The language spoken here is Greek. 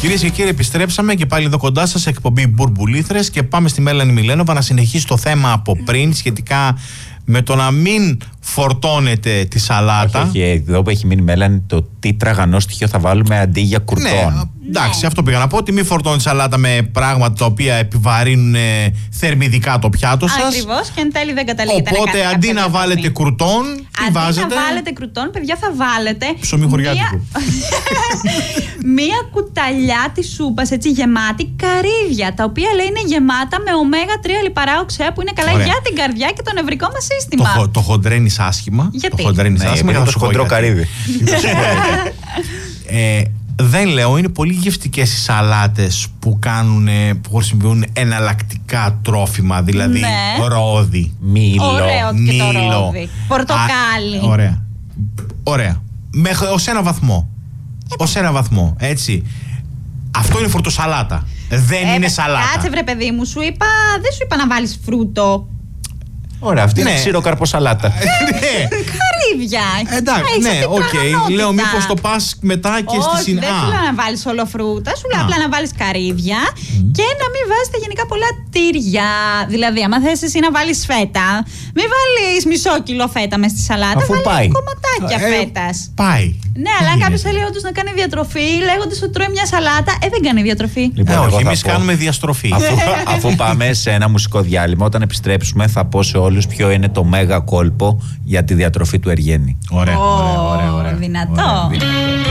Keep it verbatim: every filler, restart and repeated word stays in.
Κυρίες και κύριοι, επιστρέψαμε και πάλι εδώ κοντά σας, εκπομπή Μπουρμπουλήθρες, και πάμε στη Μέλανη Μιλένοβα να συνεχίσει το θέμα από πριν σχετικά με το να μην φορτώνετε τη σαλάτα. Όχι, όχι, εδώ που έχει μείνει Μέλανη, το τι τραγανό στοιχείο θα βάλουμε αντί για κουρτόν. Ναι, εντάξει, ναι. Αυτό πήγα να πω, ότι μην φορτώνετε σαλάτα με πράγματα τα οποία επιβαρύνουν ε, θερμιδικά το πιάτο σας. Ακριβώς, και εν τέλει δεν καταλήγετε. Οπότε να αντί να βάλετε κουρτόν, τι αντί βάζετε? να βάλετε κουρτόν, παιδιά, θα βάλετε ψωμί χωριάτικο. Μία κουταλιά της σούπας, έτσι, γεμάτη καρύδια, τα οποία λέει είναι γεμάτα με ωμέγα τρία λιπαρά οξέα, που είναι καλά. Ωραία. Για την καρδιά και το νευρικό μας σύστημα. Το, το χοντρένεις άσχημα. Γιατί? Το χοντρένεις ναι, άσχημα. Είναι το χοντρό καρύδι. ε, δεν λέω, είναι πολύ γευστικές οι σαλάτες που κάνουν, που χρησιμοποιούν εναλλακτικά τρόφιμα, δηλαδή ναι. ρόδι, μήλο, ωραίο μήλο, και το ρόδι, πορτοκάλι. Α, ωραία. Ωραία. Μέχρι ως ένα βαθμό. Ως ένα βαθμό, έτσι. Αυτό είναι φορτοσαλάτα. Δεν ε, είναι σαλάτα. Κάτσε βρε παιδί μου, σου είπα, δεν σου είπα να βάλεις φρούτο. Ωραία, αυτή ναι. είναι ξηροκαρποσαλάτα. Ναι. Καρύδια. Εντάξει, ναι, οκ. Okay. Λέω μήπως το πας μετά και όχι, στη συνέχεια. Δεν σου λέω να βάλεις όλο φρούτα, σου λέω απλά να βάλεις καρύδια mm. και να μην βάζετε γενικά πολλά τύρια. Δηλαδή, άμα θες εσύ να βάλεις φέτα, μην βάλεις μισό κιλό φέτα μες στη σαλάτα. Αφού βάλεις πάει. κομματάκια ε, φέτας. Πάει. Ναι, αλλά αν κάποιος θέλει όντως να κάνει διατροφή, λέγοντας ότι τρώει μια σαλάτα, ε, δεν κάνει διατροφή. Λοιπόν, ε, όχι, εμείς κάνουμε διαστροφή. Αφού, αφού πάμε σε ένα μουσικό διάλειμμα, όταν επιστρέψουμε, θα πω σε όλους ποιο είναι το μέγα κόλπο για τη διατροφή του Εργένη. Ωραία, oh, ωραία, ωραία, ωραία. Δυνατό. Ωραία, δυνατό.